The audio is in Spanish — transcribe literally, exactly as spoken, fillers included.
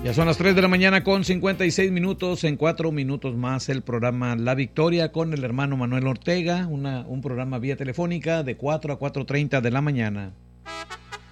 Ya son las tres de la mañana con cincuenta y seis minutos. En cuatro minutos más el programa La Victoria con el hermano Manuel Ortega. Una, un programa vía telefónica de cuatro a cuatro treinta de la mañana.